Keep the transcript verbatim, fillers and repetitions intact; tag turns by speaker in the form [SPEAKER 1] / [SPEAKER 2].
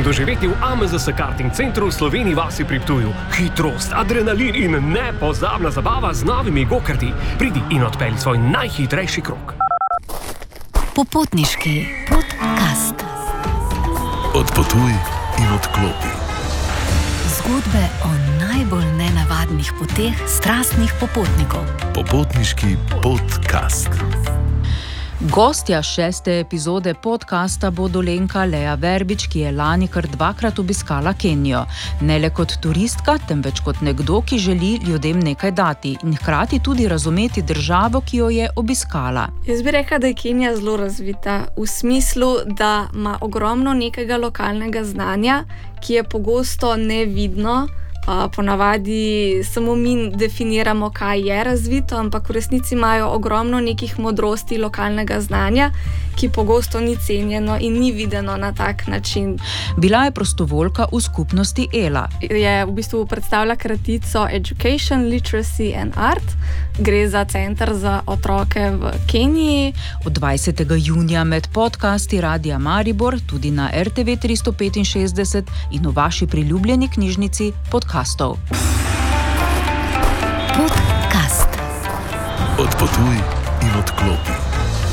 [SPEAKER 1] doživeti v A M Z S Karting Centru v Sloveniji vasi pri Ptuju. Hitrost, adrenalin in nepozabna zabava z novimi go-karti. Pridi in odpelji svoj najhitrejši krog.
[SPEAKER 2] Popotniški podcast.
[SPEAKER 3] Odpotuj in odklopi.
[SPEAKER 2] Zgodbe o najbolj nenavadnih poteh strastnih popotnikov.
[SPEAKER 3] Popotniški podcast.
[SPEAKER 4] Gostja šeste epizode podcasta bo Dolenjka Lea Verbič, ki je lani kar dvakrat obiskala Kenijo. Ne le kot turistka, temveč kot nekdo, ki želi ljudem nekaj dati in hkrati tudi razumeti državo, ki jo je obiskala.
[SPEAKER 5] Jaz bi rekla, da je Kenija zelo razvita v smislu, da ima ogromno nekega lokalnega znanja, ki je pogosto nevidno. Uh, ponavadi samo mi definiramo, kaj je razvito, ampak v resnici imajo ogromno nekih modrosti lokalnega znanja, ki pogosto ni cenjeno in ni videno na tak način.
[SPEAKER 4] Bila je prostovoljka v skupnosti Ela.
[SPEAKER 5] Je v bistvu predstavlja kratico Education, Literacy and Art. Gre za center za otroke v Keniji.
[SPEAKER 4] Od dvajsetega junija med podcasti Radia Maribor, tudi na R T V tristo petinšestdeset in v vaši priljubljeni knjižnici podcastov.
[SPEAKER 2] Podcast.
[SPEAKER 3] Odpotuj in odklopi.